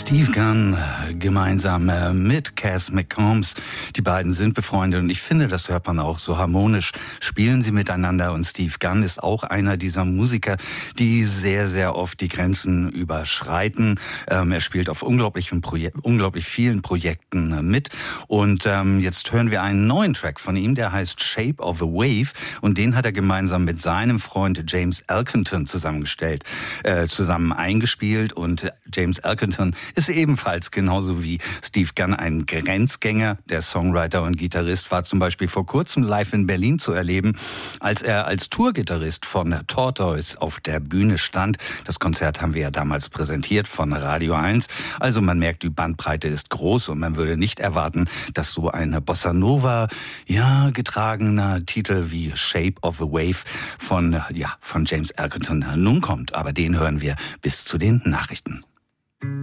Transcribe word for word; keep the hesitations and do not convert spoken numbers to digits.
Steve Gunn äh, gemeinsam äh, mit Cass McCombs. Die beiden sind befreundet und ich finde, das hört man auch so harmonisch. Spielen sie miteinander und Steve Gunn ist auch einer dieser Musiker, die sehr, sehr oft die Grenzen überschreiten. Ähm, er spielt auf unglaublichen Proje- unglaublich vielen Projekten äh, mit und ähm, jetzt hören wir einen neuen Track von ihm, der heißt Shape of a Wave und den hat er gemeinsam mit seinem Freund James Elkington zusammengestellt, äh, zusammen eingespielt und James Elkington ist ebenfalls genauso wie Steve Gunn ein Grenzgänger. Der Songwriter und Gitarrist war zum Beispiel vor kurzem live in Berlin zu erleben, als er als Tourgitarrist von Tortoise auf der Bühne stand. Das Konzert haben wir ja damals präsentiert von Radio eins. Also man merkt, die Bandbreite ist groß und man würde nicht erwarten, dass so ein Bossa Nova, ja, getragener Titel wie Shape of a Wave von, ja, von James Elkington nun kommt. Aber den hören wir bis zu den Nachrichten.